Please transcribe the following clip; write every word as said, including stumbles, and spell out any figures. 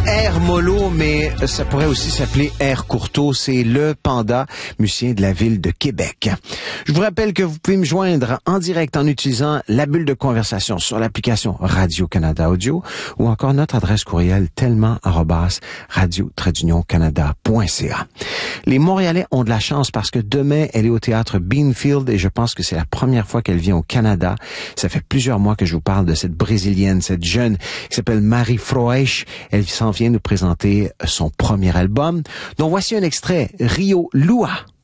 Air Mollo, mais ça pourrait aussi s'appeler Air Courteau. C'est le panda musicien de la ville de Québec. Je vous rappelle que vous pouvez me joindre en direct en utilisant la bulle de conversation sur l'application Radio-Canada Audio ou encore notre adresse courriel tellement arobase radio-canada point c a. Les Montréalais ont de la chance parce que demain, elle est au théâtre Beanfield et je pense que c'est la première fois qu'elle vient au Canada. Ça fait plusieurs mois que je vous parle de cette Brésilienne, cette jeune qui s'appelle Marie Froesch. Elle s'en vient nous présenter son premier album. Donc voici un extrait, Rio Lua.